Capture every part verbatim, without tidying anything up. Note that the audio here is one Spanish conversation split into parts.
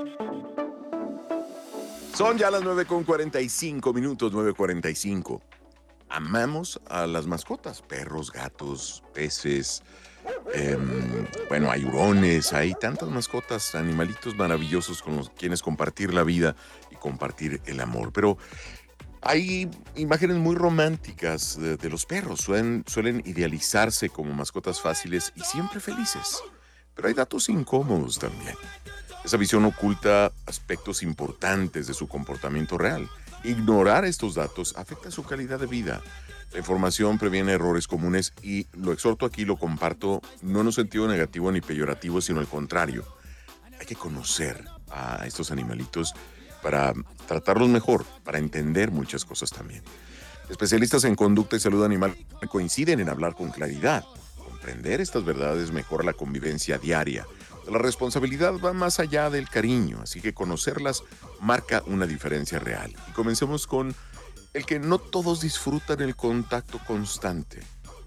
Son ya las nueve con cuarenta y cinco minutos, nueve cuarenta y cinco. Amamos a las mascotas, perros, gatos, peces, eh, bueno, hay hurones, hay tantas mascotas, animalitos maravillosos con los quienes compartir la vida y compartir el amor. Pero hay imágenes muy románticas de, de los perros, suelen, suelen idealizarse como mascotas fáciles y siempre felices. Pero hay datos incómodos también. Esa visión oculta aspectos importantes de su comportamiento real. Ignorar estos datos afecta su calidad de vida. La información previene errores comunes y lo exhorto aquí, lo comparto, no en un sentido negativo ni peyorativo, sino al contrario. Hay que conocer a estos animalitos para tratarlos mejor, para entender muchas cosas también. Especialistas en conducta y salud animal coinciden en hablar con claridad. Comprender estas verdades mejora la convivencia diaria. La responsabilidad va más allá del cariño, así que conocerlas marca una diferencia real. Y comencemos con el que no todos disfrutan el contacto constante.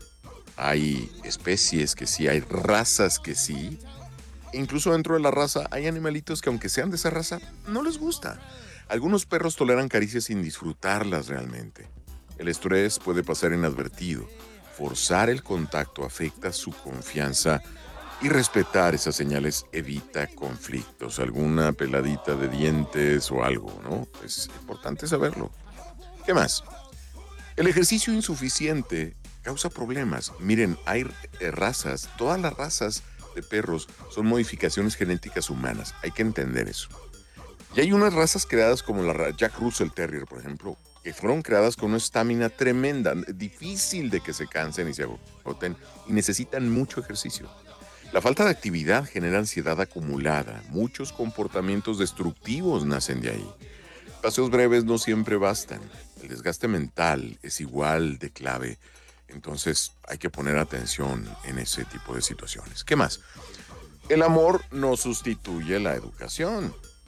Hay especies que sí, hay razas que sí. Incluso dentro de la raza hay animalitos que, aunque sean de esa raza, no les gusta. Algunos perros toleran caricias sin disfrutarlas realmente. El estrés puede pasar inadvertido. Forzar el contacto afecta su confianza y respetar esas señales evita conflictos, alguna peladita de dientes o algo, ¿no? Es importante saberlo. ¿Qué más? El ejercicio insuficiente causa problemas. Miren, hay eh, razas, todas las razas de perros son modificaciones genéticas humanas. Hay que entender eso. Y hay unas razas creadas como la Jack Russell Terrier, por ejemplo, que fueron creadas con una estamina tremenda, difícil de que se cansen y se agoten y necesitan mucho ejercicio. La falta de actividad genera ansiedad acumulada. Muchos comportamientos destructivos nacen de ahí. Paseos breves no siempre bastan. El desgaste mental es igual de clave. Entonces hay que poner atención en ese tipo de situaciones. ¿Qué más? El amor no sustituye la educación.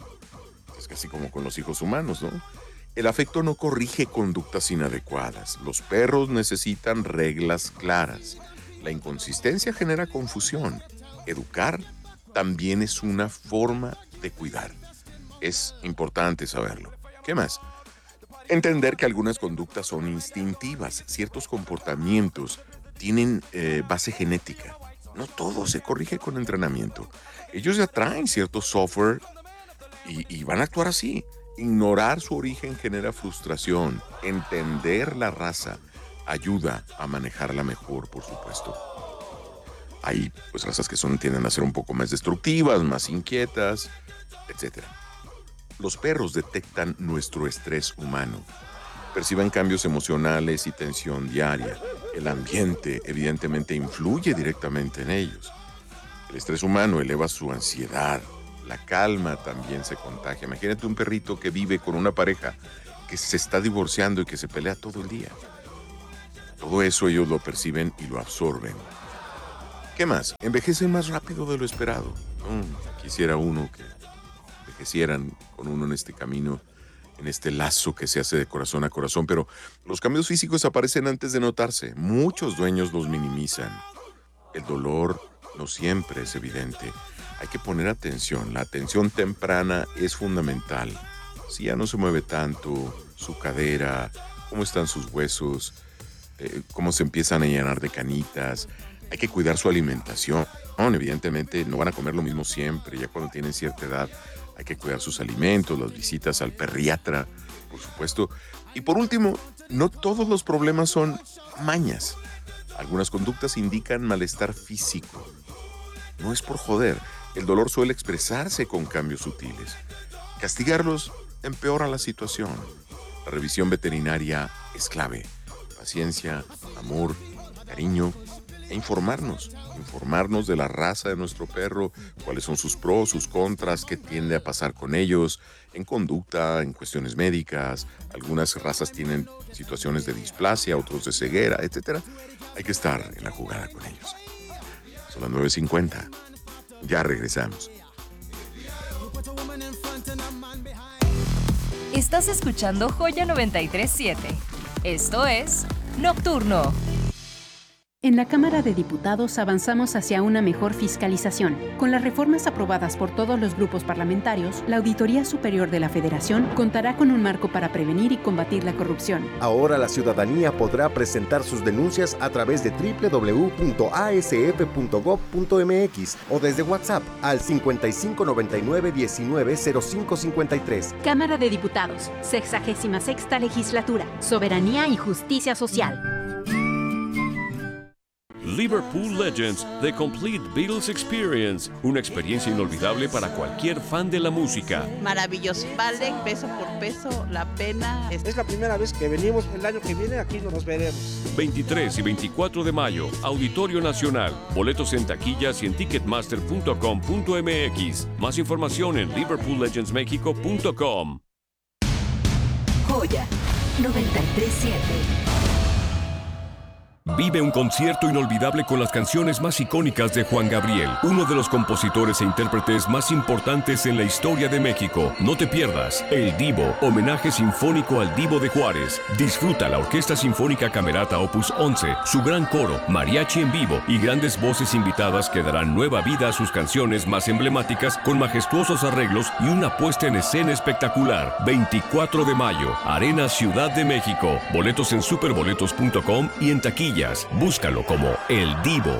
Es casi como con los hijos humanos, ¿no? El afecto no corrige conductas inadecuadas. Los perros necesitan reglas claras. La inconsistencia genera confusión. Educar también es una forma de cuidar. Es importante saberlo. ¿Qué más? Entender que algunas conductas son instintivas. Ciertos comportamientos tienen eh, base genética. No todo se corrige con entrenamiento. Ellos ya traen cierto software y, y van a actuar así. Ignorar su origen genera frustración. Entender la raza ayuda a manejarla mejor, por supuesto. Hay pues razas que son, tienden a ser un poco más destructivas, más inquietas, etcétera. Los perros detectan nuestro estrés humano. Perciben cambios emocionales y tensión diaria. El ambiente evidentemente influye directamente en ellos. El estrés humano eleva su ansiedad. La calma también se contagia. Imagínate un perrito que vive con una pareja que se está divorciando y que se pelea todo el día. Todo eso ellos lo perciben y lo absorben. ¿Qué más? Envejecen más rápido de lo esperado. Mm, quisiera uno que envejecieran con uno en este camino, en este lazo que se hace de corazón a corazón, pero los cambios físicos aparecen antes de notarse. Muchos dueños los minimizan. El dolor no siempre es evidente. Hay que poner atención. La atención temprana es fundamental. Si ya no se mueve tanto, su cadera, cómo están sus huesos, eh, cómo se empiezan a llenar de canitas. Hay que cuidar su alimentación. No, evidentemente no van a comer lo mismo siempre. Ya cuando tienen cierta edad hay que cuidar sus alimentos, las visitas al perriatra, por supuesto. Y por último, no todos los problemas son mañas. Algunas conductas indican malestar físico. No es por joder. El dolor suele expresarse con cambios sutiles. Castigarlos empeora la situación. La revisión veterinaria es clave. Paciencia, amor, cariño e informarnos. Informarnos de la raza de nuestro perro, cuáles son sus pros, sus contras, qué tiende a pasar con ellos, en conducta, en cuestiones médicas. Algunas razas tienen situaciones de displasia, otros de ceguera, etcétera. Hay que estar en la jugada con ellos. Son las nueve cincuenta. Ya regresamos. Estás escuchando Joya noventa y tres punto siete. Esto es Nocturno. En la Cámara de Diputados avanzamos hacia una mejor fiscalización. Con las reformas aprobadas por todos los grupos parlamentarios, la Auditoría Superior de la Federación contará con un marco para prevenir y combatir la corrupción. Ahora la ciudadanía podrá presentar sus denuncias a través de doble u doble u doble u punto a s f punto gob punto m x o desde WhatsApp al cincuenta y cinco noventa y nueve diecinueve cero cinco cincuenta y tres. Cámara de Diputados, sexagésima sexta Legislatura, Soberanía y Justicia Social. Liverpool Legends, The Complete Beatles Experience. Una experiencia inolvidable para cualquier fan de la música. Maravilloso. Vale peso por peso la pena. Es la primera vez que venimos. El año que viene aquí nos veremos. veintitrés y veinticuatro de mayo, Auditorio Nacional. Boletos en taquillas y en ticketmaster punto com punto m x. Más información en liverpool legends mexico punto com. Joya noventa y tres punto siete. Vive un concierto inolvidable con las canciones más icónicas de Juan Gabriel, uno de los compositores e intérpretes más importantes en la historia de México. No te pierdas El Divo, homenaje sinfónico al Divo de Juárez. Disfruta la Orquesta Sinfónica Camerata Opus once, su gran coro, mariachi en vivo y grandes voces invitadas que darán nueva vida a sus canciones más emblemáticas con majestuosos arreglos y una puesta en escena espectacular. veinticuatro de mayo, Arena Ciudad de México. Boletos en superboletos punto com y en taquilla. Búscalo como El Divo.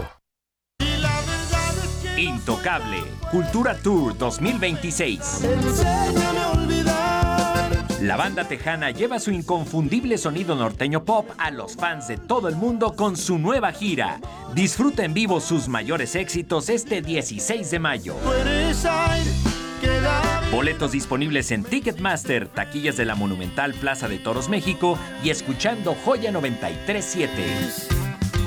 Intocable Cultura Tour dos mil veintiséis. La banda tejana lleva su inconfundible sonido norteño pop a los fans de todo el mundo con su nueva gira. Disfruta en vivo sus mayores éxitos este dieciséis de mayo. Boletos disponibles en Ticketmaster, taquillas de la Monumental Plaza de Toros México y escuchando Joya noventa y tres punto siete.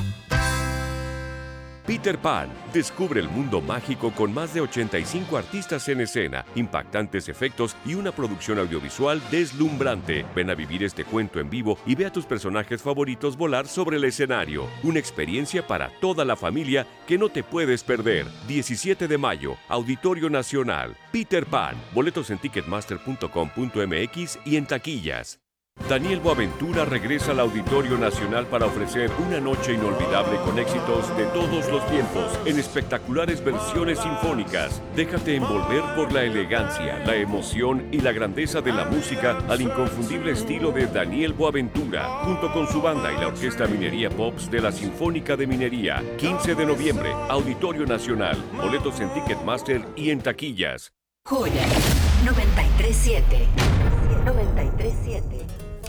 Peter Pan. Descubre el mundo mágico con más de ochenta y cinco artistas en escena, impactantes efectos y una producción audiovisual deslumbrante. Ven a vivir este cuento en vivo y ve a tus personajes favoritos volar sobre el escenario. Una experiencia para toda la familia que no te puedes perder. diecisiete de mayo, Auditorio Nacional. Peter Pan. Boletos en ticketmaster punto com punto m x y en taquillas. Daniel Boaventura regresa al Auditorio Nacional para ofrecer una noche inolvidable con éxitos de todos los tiempos en espectaculares versiones sinfónicas. Déjate envolver por la elegancia, la emoción y la grandeza de la música al inconfundible estilo de Daniel Boaventura, junto con su banda y la Orquesta Minería Pops de la Sinfónica de Minería. quince de noviembre, Auditorio Nacional. Boletos en Ticketmaster y en taquillas. Joya noventa y tres punto siete. noventa y tres punto siete.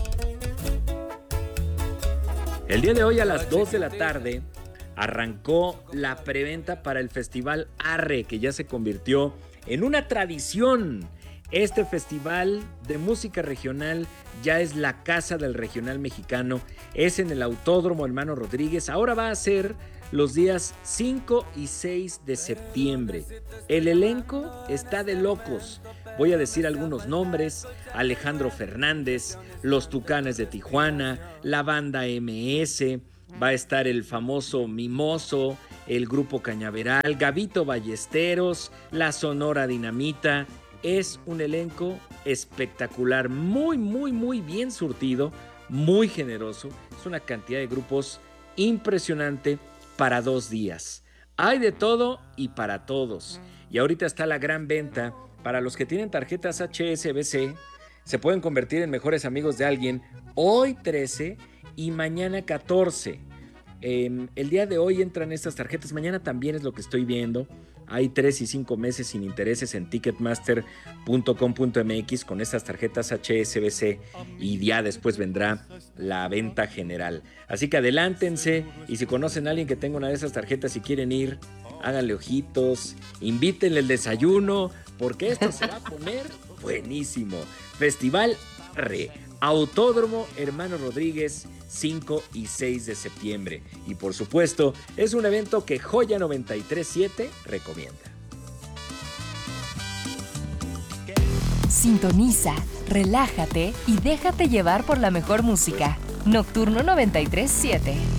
El día de hoy a las dos de la tarde arrancó la preventa para el Festival Arre, que ya se convirtió en una tradición. Este festival de música regional ya es la casa del regional mexicano, es en el Autódromo Hermano Rodríguez. Ahora va a ser los días cinco y seis de septiembre. El elenco está de locos. Voy a decir algunos nombres: Alejandro Fernández, Los Tucanes de Tijuana, la banda eme ese, va a estar el famoso Mimoso, el grupo Cañaveral, Gabito Ballesteros, la Sonora Dinamita. Es un elenco espectacular, muy, muy, muy bien surtido, muy generoso. Es una cantidad de grupos impresionante para dos días. Hay de todo y para todos. Y ahorita está la gran venta. Para los que tienen tarjetas hache ese be ce, se pueden convertir en mejores amigos de alguien hoy trece y mañana catorce. Eh, el día de hoy entran estas tarjetas, mañana también es lo que estoy viendo. Hay tres y cinco meses sin intereses en ticketmaster punto com punto m x con estas tarjetas hache ese be ce y ya después vendrá la venta general. Así que adelántense y si conocen a alguien que tenga una de esas tarjetas y quieren ir, háganle ojitos, invítenle el desayuno, porque esto se va a poner buenísimo. Festival Arre, Autódromo Hermano Rodríguez, cinco y seis de septiembre. Y por supuesto, es un evento que Joya noventa y tres punto siete recomienda. Sintoniza, relájate y déjate llevar por la mejor música. Nocturno noventa y tres punto siete.